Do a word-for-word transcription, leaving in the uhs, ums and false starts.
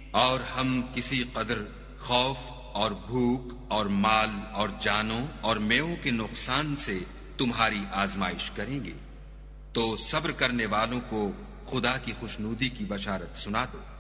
और हम किसी कदर खौफ और भूख और माल और जानों और मेवों के नुकसान से तुम्हारी आजमाइश करेंगे, तो सब्र करने वालों को खुदा की खुशनूदी की बशारत सुना दो।